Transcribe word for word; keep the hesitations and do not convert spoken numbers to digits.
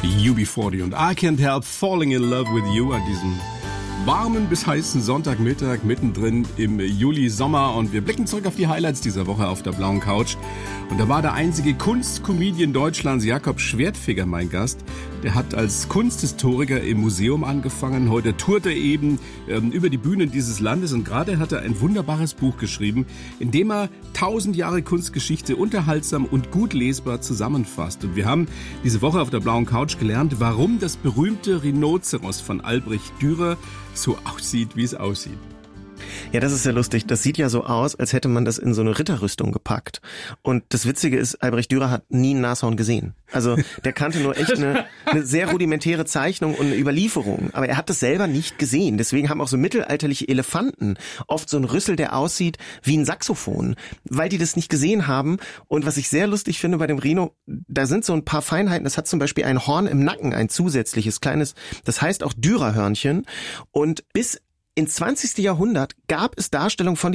U B vierzig und I Can't Help Falling in Love with You an diesem warmen bis heißen Sonntagmittag mittendrin im Juli-Sommer. Und wir blicken zurück auf die Highlights dieser Woche auf der blauen Couch. Und da war der einzige Kunstcomedian Deutschlands, Jakob Schwertfeger, mein Gast. Der hat als Kunsthistoriker im Museum angefangen. Heute tourt er eben ähm, über die Bühnen dieses Landes. Und gerade hat er ein wunderbares Buch geschrieben, in dem er tausend Jahre Kunstgeschichte unterhaltsam und gut lesbar zusammenfasst. Und wir haben diese Woche auf der blauen Couch gelernt, warum das berühmte Rhinoceros von Albrecht Dürer so aussieht, wie es aussieht. Ja, das ist sehr lustig. Das sieht ja so aus, als hätte man das in so eine Ritterrüstung gepackt. Und das Witzige ist, Albrecht Dürer hat nie ein Nashorn gesehen. Also der kannte nur echt eine, eine sehr rudimentäre Zeichnung und eine Überlieferung. Aber er hat das selber nicht gesehen. Deswegen haben auch so mittelalterliche Elefanten oft so einen Rüssel, der aussieht wie ein Saxophon, weil die das nicht gesehen haben. Und was ich sehr lustig finde bei dem Rhino, da sind so ein paar Feinheiten. Das hat zum Beispiel ein Horn im Nacken, ein zusätzliches kleines, das heißt auch Dürerhörnchen. Und bis ins zwanzigste Jahrhundert gab es Darstellungen von